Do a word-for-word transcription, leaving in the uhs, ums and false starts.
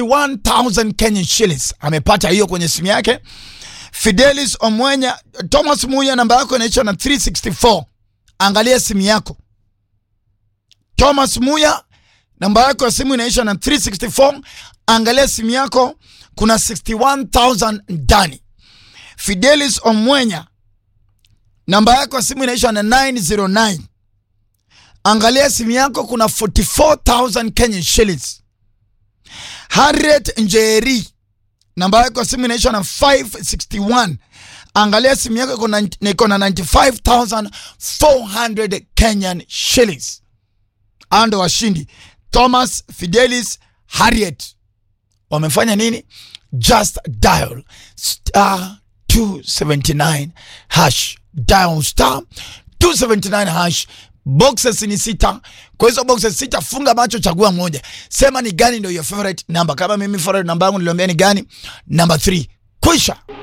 one thousand Kenyan shillings. Amepata hiyo kwenye simu yake. Fidelis Omwenya, Thomas Muya namba yako inaisha na three sixty-four. Angalia simu yako. Thomas Muya namba yako ya simu inaisha na three sixty-four. Angalia simu yako, kuna sixty-one thousand ndani. Fidelis Omwenya namba yako ya simu inaisha na nine oh nine. Angalia simu yako, kuna forty-four thousand Kenyan shillings. Harriet Njeri namba yako ya simu inaisha na five sixty-one. Angalia simu yako, kuna niko na ninety-five thousand four hundred Kenyan shillings. Ando washindi Thomas, Fidelis, Harriet wamefanya nini? Just dial star two seventy-nine hash. Dial star two seventy-nine hash. Boxes ni sita. Kwa hizo boxes sita, funga macho, chagua moja. Sema ni gani ndio your favorite number. Kama mimi favorite number yangu niliambia ni gani? Number three. Kwisha.